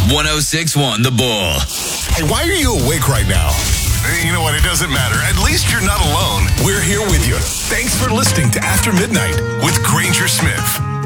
1061 The Bull. Hey, why are you awake right now? You know what? It doesn't matter. At least you're not alone. We're here with you. Thanks for listening to After Midnight with Granger Smith.